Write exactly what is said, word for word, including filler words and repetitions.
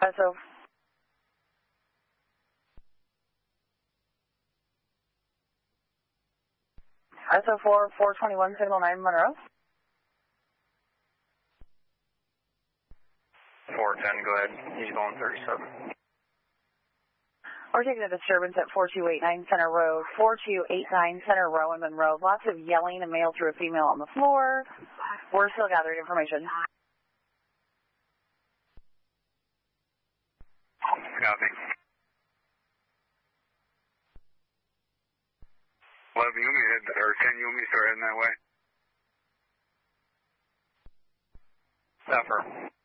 S O S O four, four twenty-one, signal nine Monroe. four ten, go ahead. He's going thirty-seven. We're taking a disturbance at four two eight nine Center Road, four two eight nine Center Row in Monroe. Lots of yelling, a male through a female on the floor. We're still gathering information. Copy. eleven, you want me to head, or ten, you want me to start heading that way? Zephyr.